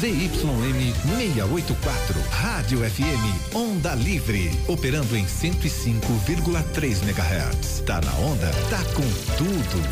ZYM 684, Rádio FM, Onda Livre, operando em 105,3 MHz. Tá na onda, tá com tudo.